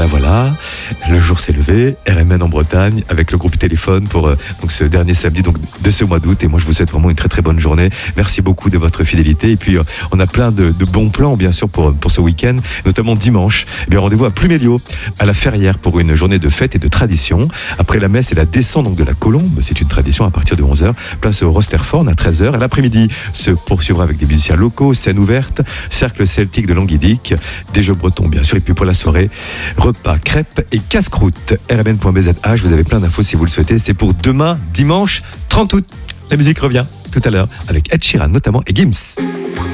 Voilà, le jour s'est levé, RMN en Bretagne avec le groupe Téléphone pour donc ce dernier samedi donc, de ce mois d'août. Et moi je vous souhaite vraiment une très très bonne journée. Merci beaucoup de votre fidélité. Et puis on a plein de bons plans bien sûr pour ce week-end, notamment dimanche. Eh bien, rendez-vous à Pluméliau, à la Ferrière pour une journée de fête et de tradition. Après la messe et la descente donc, de la Colombe, c'est une tradition à partir de 11h. Place au Rosterford à 13h. Et l'après-midi se poursuivra avec des musiciens locaux, scène ouverte, cercle celtique de Languidic, des jeux bretons bien sûr. Et puis pour la soirée, repas, crêpes et casse-croûte. rmn.bzh, vous avez plein d'infos si vous le souhaitez. C'est pour demain, dimanche 30 août. La musique revient tout à l'heure avec Ed Sheeran notamment et Gims.